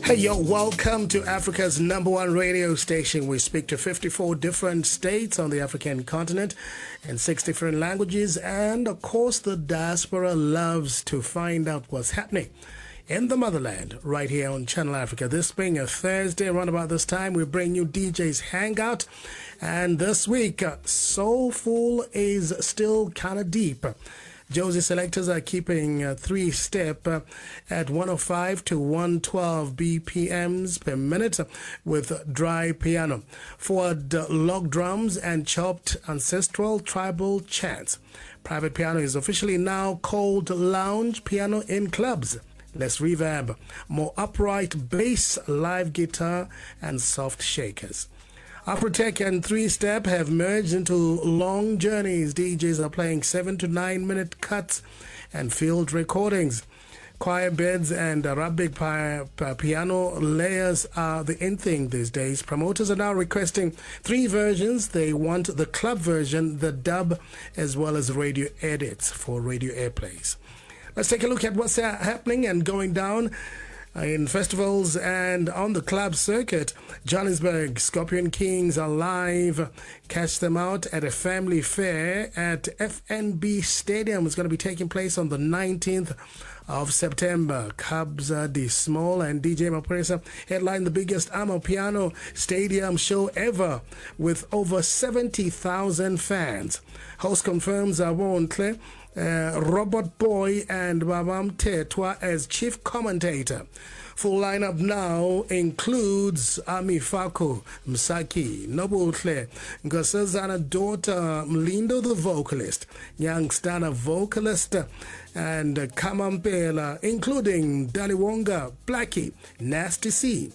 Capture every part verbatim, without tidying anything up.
Hey, yo, welcome to Africa's number one radio station. We speak to fifty-four different states on the African continent in six different languages. And, of course, the diaspora loves to find out what's happening in the motherland right here on Channel Africa. This being a Thursday, around about this time, we bring you D J's Hangout. And this week, uh, Soulful is still kind of deep. Josie selectors are keeping uh, three-step uh, at one oh five to one twelve B P Ms per minute uh, with dry piano, forward uh, log drums and chopped ancestral tribal chants. Private piano is officially now called lounge piano in clubs. Less reverb, more upright bass, live guitar and soft shakers. Afrotech and three-step have merged into long journeys. D Js are playing seven to nine minute cuts and field recordings. Choir beds and Arabic pi- pi- piano layers are the in thing these days. Promoters are now requesting three versions. They want the club version, the dub, as well as radio edits for radio airplays. Let's take a look at what's happening and going down in festivals and on the club circuit. Johannesburg Scorpion Kings are live. Catch them out at a family fair at F N B Stadium. It's going to be taking place on the nineteenth of September. Cubs uh, D Small and D J Mapresa headline the biggest Amapiano stadium show ever with over seventy thousand fans. Host confirms Awontle, uh, Robot Boy and Babam Tetwa as chief commentator. Full lineup now includes Ami Faku, Msaki, Nobutle, Nkosazana daughter Mlindo the vocalist, Youngstana vocalist, and Kamampela, including Daliwonga, Blackie, Nasty C,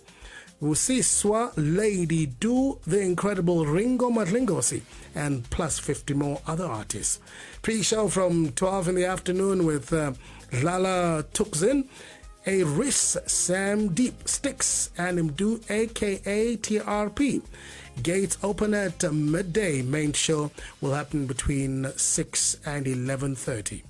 Usiswa, Lady Do, the incredible Ringo Matlingosi, and plus fifty more other artists. Pre-show from twelve in the afternoon with uh, Lala Tukzin, A Riss, Sam Deep, Sticks, and Mdu, aka T R P. Gates open at midday. Main show will happen between six and eleven thirty.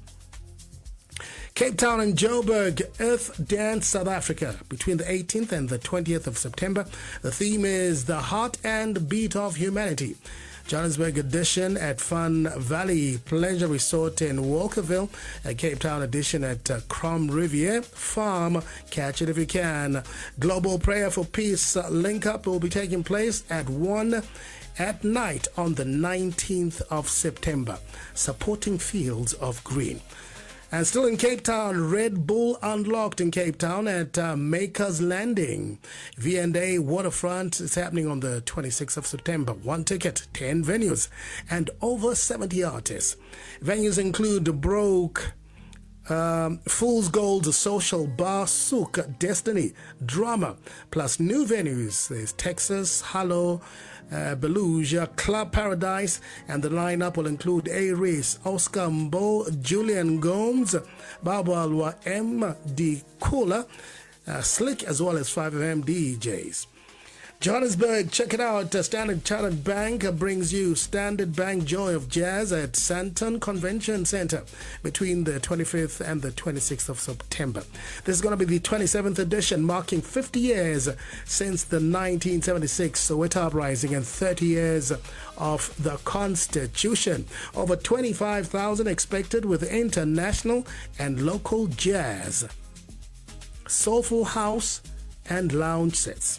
Cape Town and Joburg, Earth Dance South Africa, between the eighteenth and the twentieth of September. The theme is the heart and beat of humanity. Johannesburg edition at Fun Valley Pleasure Resort in Walkerville. A Cape Town edition at uh, Crom Riviere Farm. Catch it if you can. Global Prayer for Peace uh, link up will be taking place at one at night on the nineteenth of September. Supporting Fields of Green. And still in Cape Town, Red Bull Unlocked in Cape Town at uh, Maker's Landing. V and A Waterfront is happening on the twenty-sixth of September. One ticket, ten venues, and over seventy artists. Venues include Broke, um, Fool's Gold, Social Bar, Souk, Destiny, Drama, plus new venues. There's Texas, Hallow, Uh, Beluga, Club Paradise, and the lineup will include A-Race, Oscar Mbo, Julian Gomes, Babalwa M D Kula, uh, Slick, as well as five of M D Js. Johannesburg, check it out. Uh, Standard Chartered Bank uh, brings you Standard Bank Joy of Jazz at Sandton Convention Center between the twenty-fifth and the twenty-sixth of September. This is going to be the twenty-seventh edition, marking fifty years since the nineteen seventy-six Soweto Uprising and thirty years of the Constitution. Over twenty-five thousand expected with international and local jazz, soulful house, and lounge sets.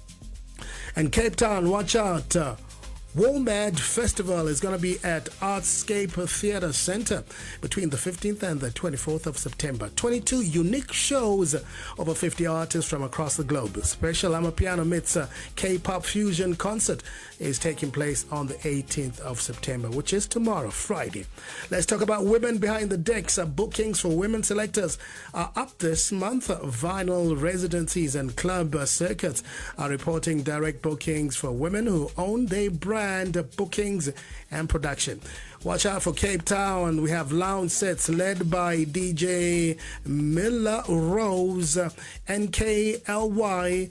And Cape Town, watch out. Uh, WOMAD Festival is going to be at Artscape Theatre Centre between the fifteenth and the twenty-fourth of September. twenty-two unique shows, over fifty artists from across the globe. A special Amapiano meets uh, K-pop fusion concert is taking place on the eighteenth of September, which is tomorrow, Friday. Let's talk about Women Behind the Decks. Uh, bookings for women selectors are up this month. Vinyl residencies and club uh, circuits are reporting direct bookings for women who own their brand. Bookings and production. Watch out for Cape Town. We have lounge sets led by D J Miller Rose, N K L Y,